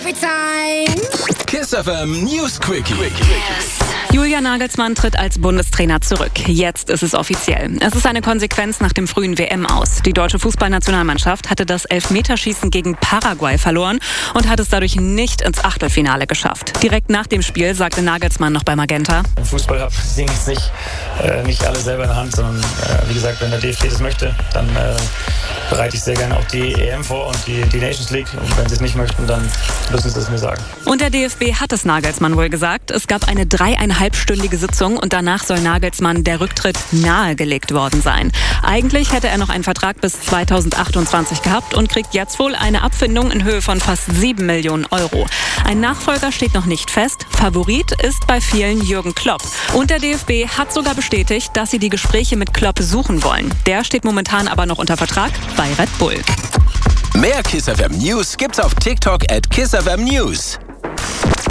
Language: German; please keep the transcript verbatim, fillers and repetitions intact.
Kiss F M News Quickie. Julian Nagelsmann tritt als Bundestrainer zurück. Jetzt ist es offiziell. Es ist eine Konsequenz nach dem frühen W M-Aus. Die deutsche Fußballnationalmannschaft hatte das Elfmeterschießen gegen Paraguay verloren und hat es dadurch nicht ins Achtelfinale geschafft. Direkt nach dem Spiel sagte Nagelsmann noch bei Magenta: Im Fußball haben die Dinge nicht, äh, nicht alle selber in der Hand, sondern äh, wie gesagt, wenn der D F B das möchte, dann äh, bereite ich sehr gerne auch die E M vor und die, die Nations League. Und wenn sie es nicht möchten, dann müssen sie es mir sagen. Und der D F B hat es Nagelsmann wohl gesagt. Es gab eine dreieinhalbstündige Sitzung und danach soll Nagelsmann der Rücktritt nahegelegt worden sein. Eigentlich hätte er noch einen Vertrag bis zweitausendachtundzwanzig gehabt und kriegt jetzt wohl eine Abfindung in Höhe von fast sieben Millionen Euro. Ein Nachfolger steht noch nicht fest. Favorit ist bei vielen Jürgen Klopp. Und der D F B hat sogar bestätigt, dass sie die Gespräche mit Klopp suchen wollen. Der steht momentan aber noch unter Vertrag bei Red Bull. Mehr Kiss F M News gibt's auf TikTok at Kiss F M News.